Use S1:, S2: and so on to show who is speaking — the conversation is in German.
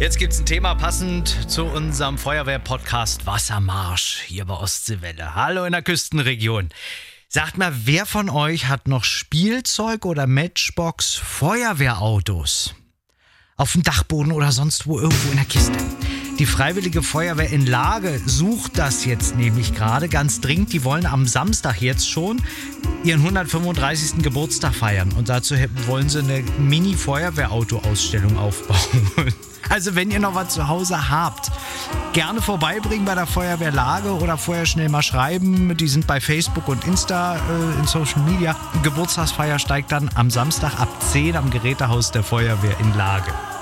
S1: Jetzt gibt es ein Thema passend zu unserem Feuerwehr-Podcast Wassermarsch hier bei Ostseewelle. Hallo in der Küstenregion. Sagt mal, wer von euch hat noch Spielzeug oder Matchbox Feuerwehrautos? Auf dem Dachboden oder sonst wo irgendwo in der Kiste. Die Freiwillige Feuerwehr in Lage sucht das jetzt nämlich gerade ganz dringend. Die wollen am Samstag jetzt schon ihren 135. Geburtstag feiern. Und dazu wollen sie eine Mini-Feuerwehrauto-Ausstellung aufbauen. Also wenn ihr noch was zu Hause habt, gerne vorbeibringen bei der Feuerwehr Lage oder vorher schnell mal schreiben. Die sind bei Facebook und Insta in Social Media. Die Geburtstagsfeier steigt dann am Samstag ab 10 am Gerätehaus der Feuerwehr in Lage.